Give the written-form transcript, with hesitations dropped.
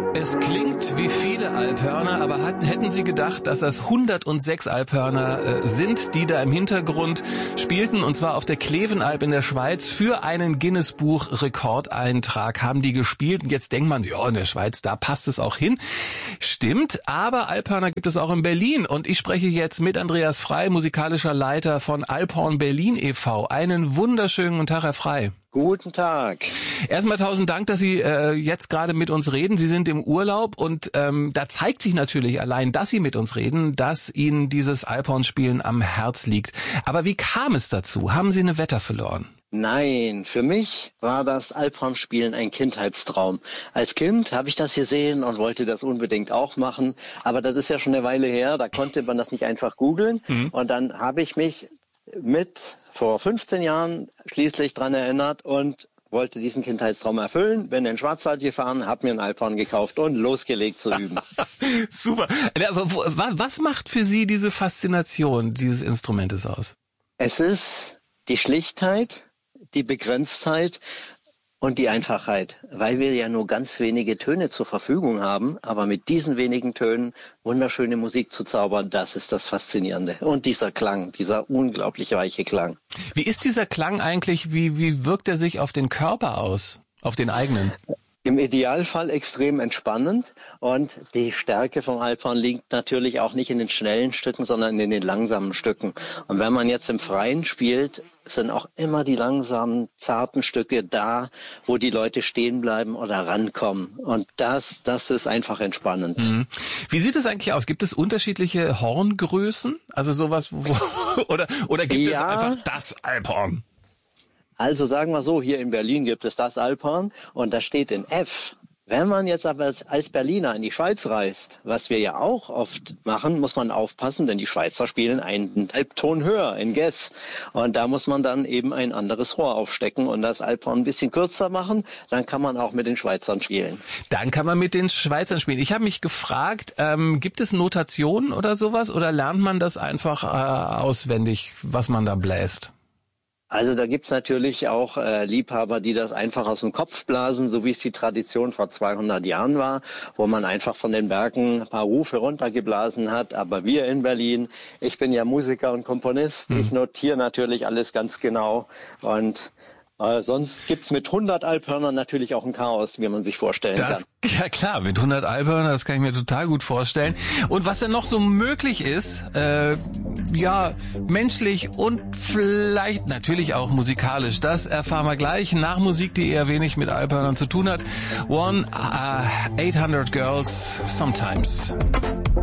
Es klingt wie viele Alphörner, aber hätten Sie gedacht, dass das 106 Alphörner sind, die da im Hintergrund spielten, und zwar auf der Klevenalp in der Schweiz für einen Guinness-Buch-Rekordeintrag haben die gespielt. Und jetzt denkt man, ja, in der Schweiz, da passt es auch hin. Stimmt, aber Alphörner gibt es auch in Berlin, und ich spreche jetzt mit Andreas Frey, musikalischer Leiter von Alphorn Berlin e.V. Einen wunderschönen guten Tag, Herr Frey. Guten Tag. Erstmal 1000 Dank, dass Sie jetzt gerade mit uns reden. Sie sind im Urlaub, und da zeigt sich natürlich allein, dass Sie mit uns reden, dass Ihnen dieses Alphorn-Spielen am Herz liegt. Aber wie kam es dazu? Haben Sie eine Wette verloren? Nein, für mich war das Alphorn-Spielen ein Kindheitstraum. Als Kind habe ich das gesehen und wollte das unbedingt auch machen. Aber das ist ja schon eine Weile her, da konnte man das nicht einfach googeln. Und dann habe ich mich vor 15 Jahren schließlich dran erinnert und wollte diesen Kindheitstraum erfüllen, bin in den Schwarzwald gefahren, habe mir ein Alphorn gekauft und losgelegt zu üben. Super. Aber was macht für Sie diese Faszination dieses Instrumentes aus? Es ist die Schlichtheit, die Begrenztheit und die Einfachheit, weil wir ja nur ganz wenige Töne zur Verfügung haben, aber mit diesen wenigen Tönen wunderschöne Musik zu zaubern, das ist das Faszinierende. Und dieser Klang, dieser unglaublich weiche Klang. Wie ist dieser Klang eigentlich, wie wirkt er sich auf den Körper aus, auf den eigenen? Im Idealfall extrem entspannend, und die Stärke vom Alphorn liegt natürlich auch nicht in den schnellen Stücken, sondern in den langsamen Stücken. Und wenn man jetzt im Freien spielt, sind auch immer die langsamen, zarten Stücke da, wo die Leute stehen bleiben oder rankommen. Und das ist einfach entspannend. Wie sieht es eigentlich aus? Gibt es unterschiedliche Horngrößen? Also sowas, oder gibt es einfach das Alphorn? Also sagen wir so, hier in Berlin gibt es das Alphorn und das steht in F. Wenn man jetzt aber als Berliner in die Schweiz reist, was wir ja auch oft machen, muss man aufpassen, denn die Schweizer spielen einen Halbton höher in Ges. Und da muss man dann eben ein anderes Rohr aufstecken und das Alphorn ein bisschen kürzer machen. Dann kann man auch mit den Schweizern spielen. Dann kann man mit den Schweizern spielen. Ich habe mich gefragt, gibt es Notationen oder sowas, oder lernt man das einfach auswendig, was man da bläst? Also da gibt's natürlich auch Liebhaber, die das einfach aus dem Kopf blasen, so wie es die Tradition vor 200 Jahren war, wo man einfach von den Bergen ein paar Rufe runtergeblasen hat. Aber wir in Berlin, ich bin ja Musiker und Komponist, ich notiere natürlich alles ganz genau, und sonst gibt's mit 100 Alphörnern natürlich auch ein Chaos, wie man sich vorstellen kann. Ja klar, mit 100 Alphörnern, das kann ich mir total gut vorstellen. Und was denn noch so möglich ist, menschlich und vielleicht natürlich auch musikalisch, das erfahren wir gleich nach Musik, die eher wenig mit Alphörnern zu tun hat. 800 Girls Sometimes.